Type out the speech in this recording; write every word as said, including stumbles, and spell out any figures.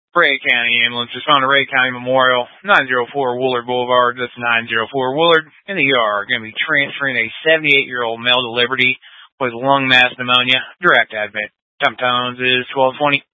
Ray County ambulance responding to Ray County Memorial, nine oh four Woolard Boulevard. That's nine oh four Woolard. In the E R, going to be transferring a seventy-eight-year-old male to Liberty with lung mass pneumonia. Direct admit. Time tones is twelve twenty.